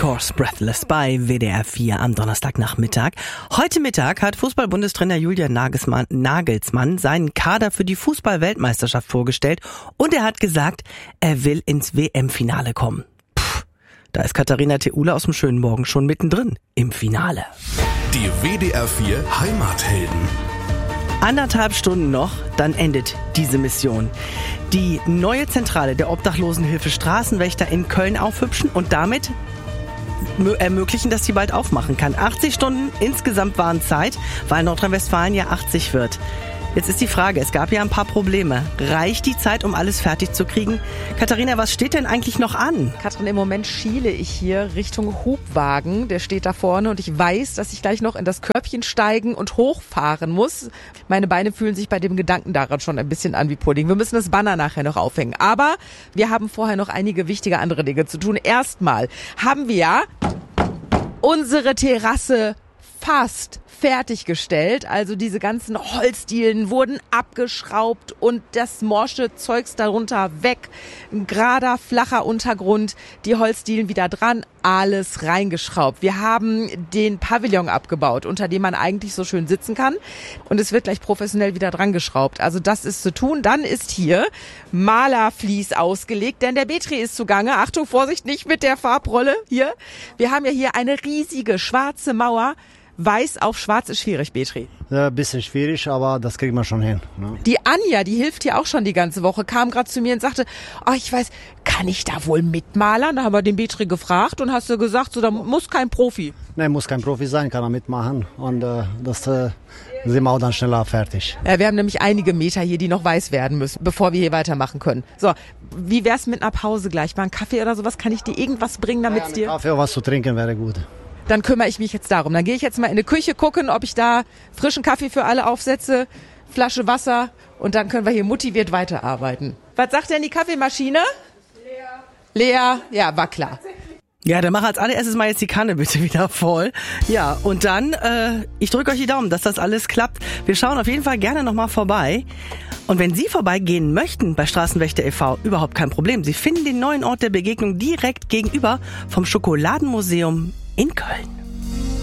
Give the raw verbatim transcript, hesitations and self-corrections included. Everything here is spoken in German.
Course Breathless bei W D R vier am Donnerstagnachmittag. Heute Mittag hat Fußball-Bundestrainer Julian Nagelsmann, Nagelsmann seinen Kader für die Fußball-Weltmeisterschaft vorgestellt und er hat gesagt, er will ins W M-Finale kommen. Puh, da ist Katharina Theule aus dem schönen Morgen schon mittendrin im Finale. Die W D R vier Heimathelden. Anderthalb Stunden noch, dann endet diese Mission. Die neue Zentrale der Obdachlosenhilfe Straßenwächter in Köln aufhübschen und damit ermöglichen, dass die bald aufmachen kann. achtzig Stunden insgesamt waren Zeit, weil Nordrhein-Westfalen ja achtzig wird. Jetzt ist die Frage, es gab ja ein paar Probleme. Reicht die Zeit, um alles fertig zu kriegen? Katharina, was steht denn eigentlich noch an? Katrin, im Moment schiele ich hier Richtung Hubwagen. Der steht da vorne und ich weiß, dass ich gleich noch in das Körbchen steigen und hochfahren muss. Meine Beine fühlen sich bei dem Gedanken daran schon ein bisschen an wie Pudding. Wir müssen das Banner nachher noch aufhängen. Aber wir haben vorher noch einige wichtige andere Dinge zu tun. Erstmal haben wir ja unsere Terrasse fast fertiggestellt. Also diese ganzen Holzdielen wurden abgeschraubt und das morsche Zeugs darunter weg. Ein gerader, flacher Untergrund, die Holzdielen wieder dran, alles reingeschraubt. Wir haben den Pavillon abgebaut, unter dem man eigentlich so schön sitzen kann. Und es wird gleich professionell wieder dran geschraubt. Also das ist zu tun. Dann ist hier Malerflies ausgelegt, denn der Petri ist zugange. Achtung, Vorsicht, nicht mit der Farbrolle hier. Wir haben ja hier eine riesige schwarze Mauer. Weiß auf schwarz ist schwierig, Petri. Ja, ein bisschen schwierig, aber das kriegt man schon hin. Ne? Die Anja, die hilft hier auch schon die ganze Woche, kam gerade zu mir und sagte, oh, ich weiß, kann ich da wohl mitmalern? Da haben wir den Petri gefragt und hast du gesagt, so, da muss kein Profi. Nein, muss kein Profi sein, kann er mitmachen und äh, das äh, sind wir auch dann schneller fertig. Ja, wir haben nämlich einige Meter hier, die noch weiß werden müssen, bevor wir hier weitermachen können. So, wie wär's mit einer Pause gleich? Mal einen Kaffee oder sowas? Kann ich dir irgendwas bringen, damit es ja, dir... Kaffee oder was zu trinken wäre gut. Dann kümmere ich mich jetzt darum. Dann gehe ich jetzt mal in die Küche gucken, ob ich da frischen Kaffee für alle aufsetze, Flasche Wasser und dann können wir hier motiviert weiterarbeiten. Was sagt denn die Kaffeemaschine? Leer. Leer, ja, war klar. Ja, dann mach als allererstes mal jetzt die Kanne bitte wieder voll. Ja, und dann, äh, ich drücke euch die Daumen, dass das alles klappt. Wir schauen auf jeden Fall gerne nochmal vorbei. Und wenn Sie vorbeigehen möchten bei Straßenwächter e V, überhaupt kein Problem. Sie finden den neuen Ort der Begegnung direkt gegenüber vom Schokoladenmuseum in Köln.